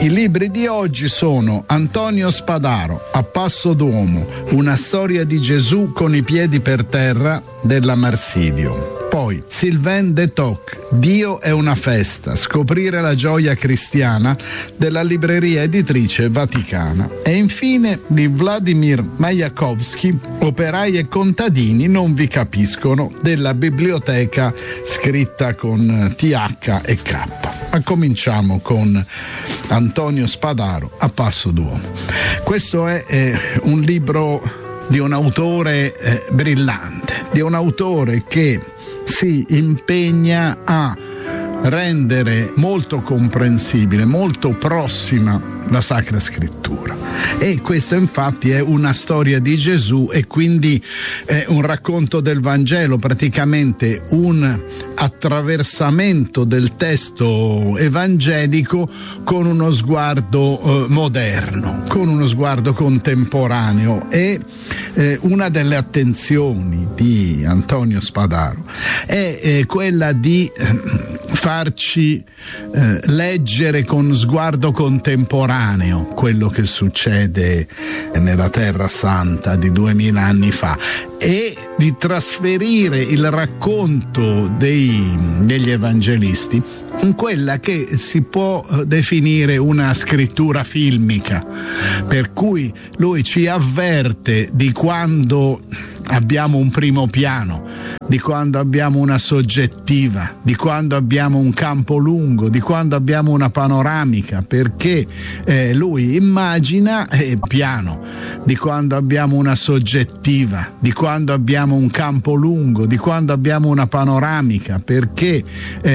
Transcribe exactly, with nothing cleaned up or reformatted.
I libri di oggi sono Antonio Spadaro, A Passo d'Uomo, una storia di Gesù con i piedi per terra, della Marsilio. Poi Sylvain de Toc, Dio è una festa, scoprire la gioia cristiana, della libreria editrice Vaticana. E infine di Vladimir Majakovskij, Operai e contadini non vi capiscono, della biblioteca scritta con T H e K. Ma cominciamo con Antonio Spadaro, A Passo d'Uomo. Questo è eh, un libro di un autore eh, brillante, di un autore che si impegna a rendere molto comprensibile, molto prossima la Sacra Scrittura. E questo infatti è una storia di Gesù e quindi è un racconto del Vangelo, praticamente un attraversamento del testo evangelico con uno sguardo eh, moderno, con uno sguardo contemporaneo. E eh, una delle attenzioni di Antonio Spadaro è eh, quella di eh, farci eh, leggere con sguardo contemporaneo quello che succede nella Terra Santa di duemila anni fa e di trasferire il racconto dei, degli evangelisti in quella che si può definire una scrittura filmica, per cui lui ci avverte di quando abbiamo un primo piano, di quando abbiamo una soggettiva, di quando abbiamo un campo lungo, di quando abbiamo una panoramica, perché eh, lui immagina eh, piano, di quando abbiamo una soggettiva, di quando abbiamo un campo lungo, di quando abbiamo una panoramica, perché eh,